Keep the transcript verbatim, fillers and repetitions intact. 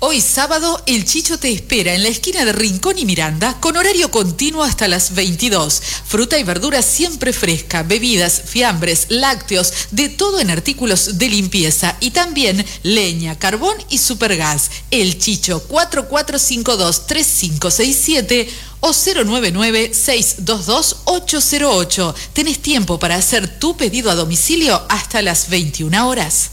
Hoy sábado, el Chicho te espera en la esquina de Rincón y Miranda con horario continuo hasta las veintidós. Fruta y verdura siempre fresca, bebidas, fiambres, lácteos, de todo en artículos de limpieza y también leña, carbón y supergas. El Chicho cuatro cuatro cinco dos tres cinco seis siete o cero nueve nueve seis dos dos ocho cero ocho. Tenés tiempo para hacer tu pedido a domicilio hasta las veintiuna horas.